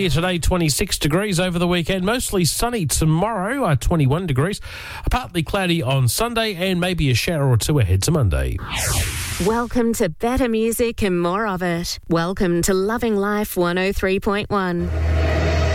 Here today, 26 degrees over the weekend. Mostly sunny tomorrow, 21 degrees. Partly cloudy on Sunday and maybe a shower or two ahead to Monday. Welcome to better music and more of it. Welcome to Loving Life 103.1.